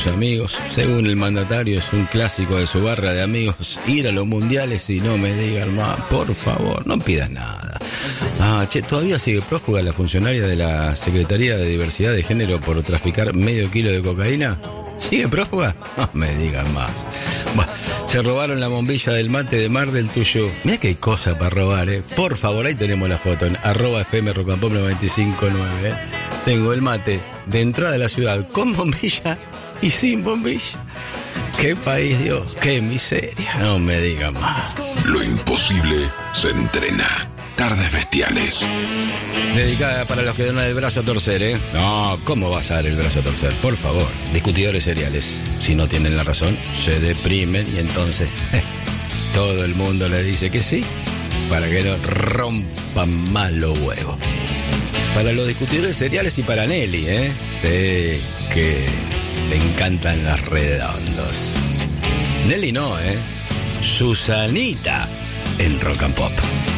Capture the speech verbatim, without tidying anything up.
amigos, según el mandatario, es un clásico de su barra de amigos ir a los mundiales y no me digan más, por favor, no pidas nada. Ah, che, ¿todavía sigue prófuga la funcionaria de la Secretaría de Diversidad de Género por traficar medio kilo de cocaína? ¿Sigue prófuga? No me digan más. Bueno, se robaron la bombilla del mate de Mar del Tuyú. Mirá que hay cosa para robar, eh. Por favor, ahí tenemos la foto en arroba fm rock and pop noventa y cinco nueve. Eh. Tengo el mate de entrada de la ciudad con bombilla y sin bombilla. Qué país, Dios, qué miseria. No me digan más. Lo imposible se entrena. Tardes Bestiales. Dedicada para los que dan el brazo a torcer, ¿eh? No, ¿cómo vas a dar el brazo a torcer? Por favor, discutidores seriales. Si no tienen la razón, se deprimen y entonces eh, todo el mundo le dice que sí para que no rompan más los huevos. Para los discutidores seriales y para Nelly, ¿eh? Sí, que le encantan los redondos. Nelly no, ¿eh? Susanita en Rock and Pop.